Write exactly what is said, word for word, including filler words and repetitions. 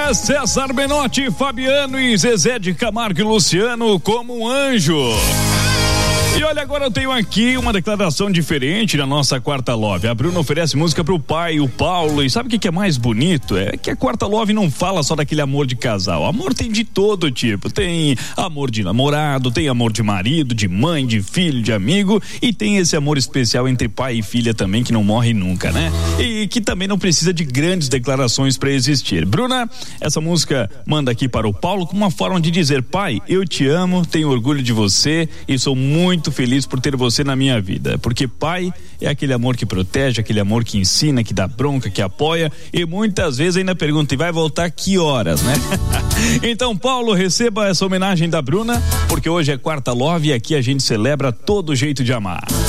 Bruna, César Menotti, Fabiano e Zezé de Camargo e Luciano como um anjo. E olha, agora eu tenho aqui uma declaração diferente na nossa Quarta Love. A Bruna oferece música pro pai, o Paulo, e sabe o que, que é mais bonito? É que a Quarta Love não fala só daquele amor de casal. Amor tem de todo tipo. Tem amor de namorado, tem amor de marido, de mãe, de filho, de amigo, e tem esse amor especial entre pai e filha também, que não morre nunca, né? E que também não precisa de grandes declarações para existir. Bruna, essa música manda aqui para o Paulo com uma forma de dizer: pai, eu te amo, tenho orgulho de você e sou muito feliz por ter você na minha vida, porque pai é aquele amor que protege, aquele amor que ensina, que dá bronca, que apoia e muitas vezes ainda pergunta: e vai voltar que horas, né? Então, Paulo, receba essa homenagem da Bruna, porque hoje é Quarta Love e aqui a gente celebra todo jeito de amar.